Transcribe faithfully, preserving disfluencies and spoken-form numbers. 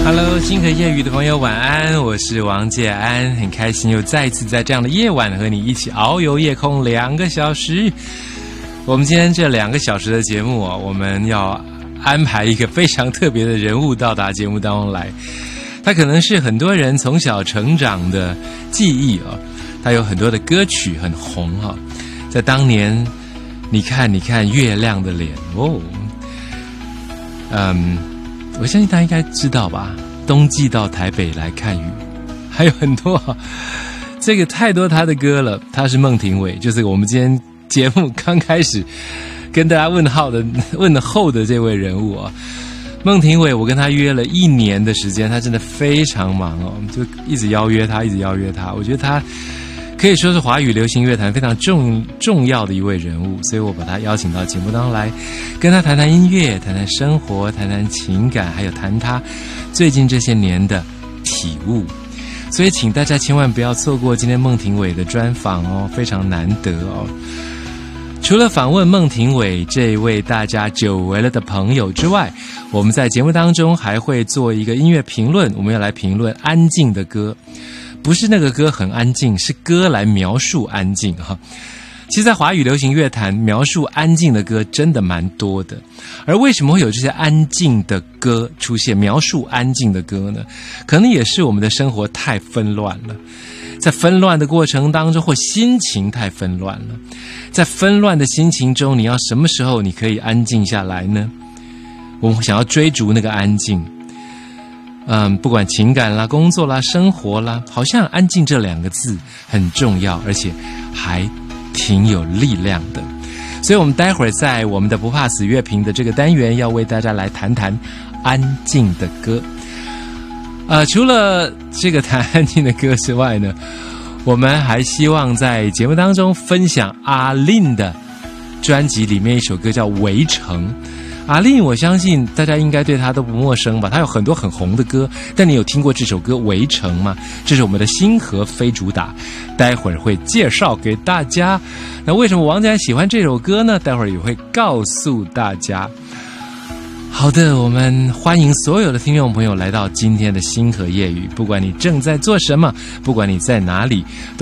Hello， 星河夜雨的朋友晚安，我是王介安，很开心又再次在这样的夜晚和你一起遨游夜空两个小时。我们今天这两个小时的节目哦，我们要安排一个非常特别的人物到达节目当中来，他可能是很多人从小成长的记忆哦，他有很多的歌曲很红哈、哦，在当年你看你看月亮的脸哦，嗯，我相信大家应该知道吧，冬季到台北来看雨，还有很多、啊、这个太多他的歌了。他是孟庭苇，就是我们今天节目刚开始跟大家问号的问候的这位人物啊。孟庭苇，我跟他约了一年的时间，他真的非常忙哦，就一直邀约他，一直邀约他。我觉得他可以说是华语流行乐坛非常重重要的一位人物，所以我把他邀请到节目当中来，跟他谈谈音乐，谈谈生活，谈谈情感，还有谈他最近这些年的体悟。所以请大家千万不要错过今天孟庭苇的专访哦，非常难得哦。除了访问孟庭苇这位大家久违了的朋友之外，我们在节目当中还会做一个音乐评论，我们要来评论安静的歌。不是那个歌很安静，是歌来描述安静哈。其实在华语流行乐坛，描述安静的歌真的蛮多的。而为什么会有这些安静的歌出现，描述安静的歌呢？可能也是我们的生活太纷乱了，在纷乱的过程当中，或心情太纷乱了，在纷乱的心情中，你要什么时候你可以安静下来呢？我们想要追逐那个安静，嗯，不管情感啦、工作啦、生活啦，好像安静这两个字很重要，而且还挺有力量的。所以我们待会儿在我们的不怕死乐评的这个单元，要为大家来谈谈安静的歌。呃，除了这个谈安静的歌之外呢，我们还希望在节目当中分享阿令的专辑里面一首歌叫《围城》。阿令，我相信大家应该对他都不陌生吧？他有很多很红的歌，但你有听过这首歌《围城》吗？这是我们的星河非主打，待会儿会介绍给大家。那为什么王家喜欢这首歌呢？待会儿也会告诉大家。好的，我们欢迎所有的听众朋友来到今天的星河夜语，不管你正在做什么，不管你在哪里，